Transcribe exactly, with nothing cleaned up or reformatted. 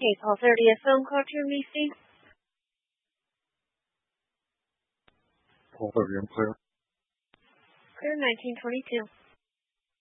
Okay, call thirtieth phone call to Macy. Call thirty, I'm clear. Clear nineteen twenty-two.